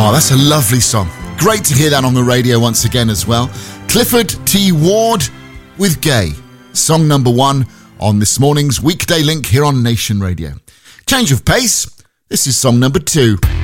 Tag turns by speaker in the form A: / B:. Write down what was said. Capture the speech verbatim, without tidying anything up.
A: Oh, that's a lovely song. Great to hear that on the radio once again as well. Clifford T. Ward with Gay. Song number one on this morning's Weekday Link here on Nation Radio. Change of pace. This is song number two.